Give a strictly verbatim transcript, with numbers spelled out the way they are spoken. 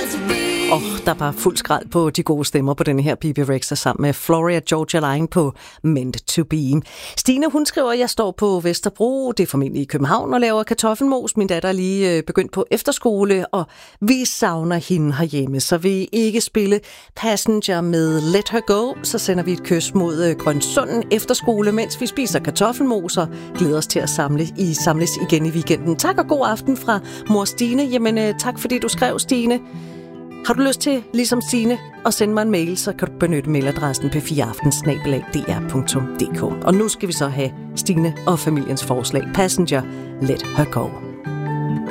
Og oh, der er bare fuld skrald på de gode stemmer på denne her Bebe Rexha sammen med Floria Georgia Line på Meant to Be. Stine, hun skriver, at jeg står på Vesterbro, det er formentlig i København, og laver kartoffelmos. Min datter er lige begyndt på efterskole, og vi savner hende herhjemme, så vi ikke spille Passenger med Let Her Go, så sender vi et kys mod Grønsunden efterskole, mens vi spiser kartoffelmos og glæder os til at samle i, samles igen i weekenden. Tak og god aften fra mor Stine. Jamen tak fordi du skrev, Stine. Har du lyst til, ligesom Stine, at sende mig en mail, så kan du benytte mailadressen p fire aften snabel-a d r punktum d k. Og nu skal vi så have Stine og familiens forslag. Passenger, Let Her Go.